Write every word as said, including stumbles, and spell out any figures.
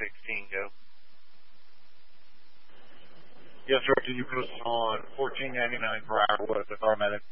sixteen, go. Yes, sir. Can you put us on fourteen ninety-nine per hour with the paramedic?